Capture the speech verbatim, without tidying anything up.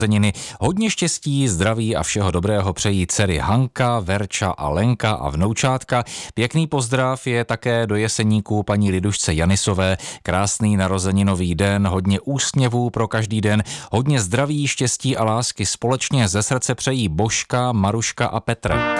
narozeniny. Hodně štěstí, zdraví a všeho dobrého přejí dcery Hanka, Verča a Lenka a vnoučátka. Pěkný pozdrav je také do Jeseníků paní Lidušce Janisové. Krásný narozeninový den, hodně úsměvů pro každý den, hodně zdraví, štěstí a lásky společně ze srdce přejí Božka, Maruška a Petr.